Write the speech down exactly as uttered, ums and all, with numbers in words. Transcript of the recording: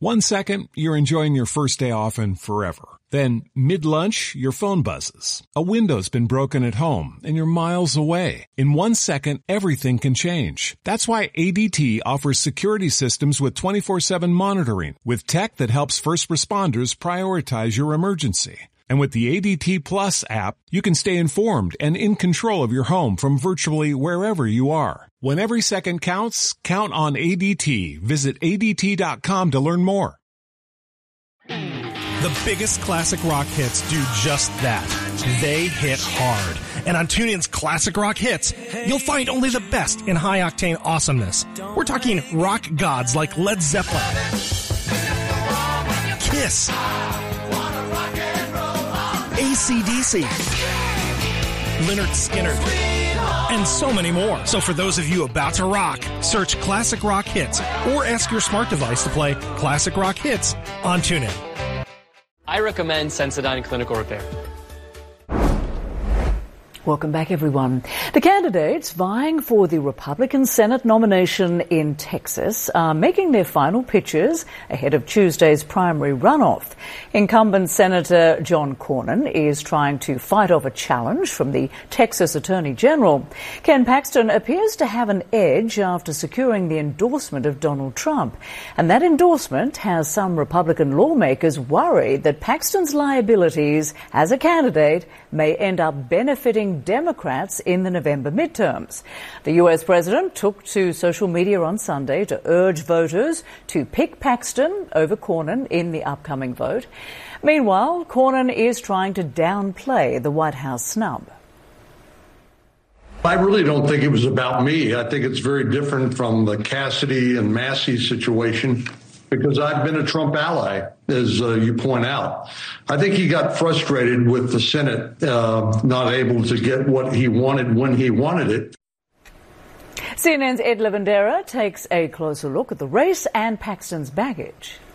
One second, you're enjoying your first day off and forever. Then, mid-lunch, your phone buzzes. A window's been broken at home, and you're miles away. In one second, everything can change. That's why A D T offers security systems with twenty-four seven monitoring, with tech that helps first responders prioritize your emergency. And with the A D T Plus app, you can stay informed and in control of your home from virtually wherever you are. When every second counts, count on A D T. Visit A D T dot com to learn more. The biggest classic rock hits do just that. They hit hard. And on TuneIn's Classic Rock Hits, you'll find only the best in high-octane awesomeness. We're talking rock gods like Led Zeppelin, Kiss, A C D C, Lynyrd Skynyrd, and so many more. So for those of you about to rock, search Classic Rock Hits or ask your smart device to play Classic Rock Hits on TuneIn. I recommend Sensodyne Clinical Repair. Welcome back, everyone. The candidates vying for the Republican Senate nomination in Texas are making their final pitches ahead of Tuesday's primary runoff. Incumbent Senator John Cornyn is trying to fight off a challenge from the Texas Attorney General. Ken Paxton appears to have an edge after securing the endorsement of Donald Trump. And that endorsement has some Republican lawmakers worried that Paxton's liabilities as a candidate may end up benefiting Democrats in the November midterms. The U S president took to social media on Sunday to urge voters to pick Paxton over Cornyn in the upcoming vote. Meanwhile, Cornyn is trying to downplay the White House snub. I really don't think it was about me. I think it's very different from the Cassidy and Massey situation, because I've been a Trump ally, as uh, you point out. I think he got frustrated with the Senate uh, not able to get what he wanted when he wanted it. C N N's Ed Lavandera takes a closer look at the race and Paxton's baggage.